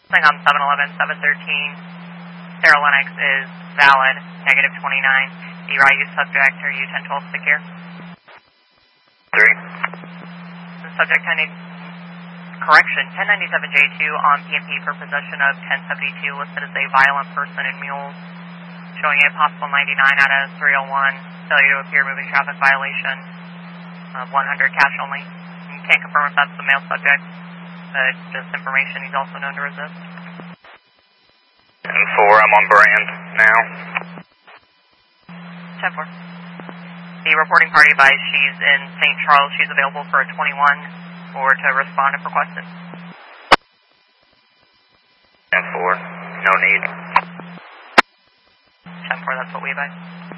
Saigon 711, 713. Sarah Lennox is valid, negative 29. ERIU subject, are you 1012 stick here? 3. The subject correction, 1097J2 on PMP for possession of 1072 listed as a violent person in mules, showing a possible 99 out of 301, failure to appear, moving traffic violation of 100, cash only. You can't confirm if that's the male subject, but just information, he's also known to resist. 10-4, I'm on brand now. 10-4. The reporting party advised she's in St. Charles. She's available for a 21 or to respond if requested. 10-4, no need. 10-4, that's what we advise.